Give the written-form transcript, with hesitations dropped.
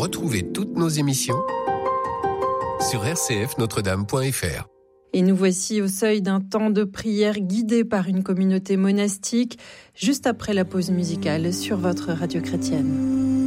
Retrouvez toutes nos émissions sur rcfnotredame.fr. Et nous voici au seuil d'un temps de prière guidé par une communauté monastique, juste après la pause musicale sur votre radio chrétienne.